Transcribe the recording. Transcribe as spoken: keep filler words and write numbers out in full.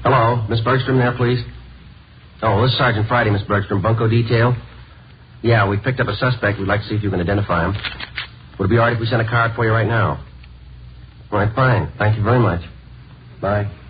Hello, Miss Bergstrom there, please? Oh, this is Sergeant Friday, Miss Bergstrom, Bunko Detail. Yeah, we picked up a suspect. We'd like to see if you can identify him. Would it be all right if we sent a card for you right now? All right, fine. Thank you very much. Bye.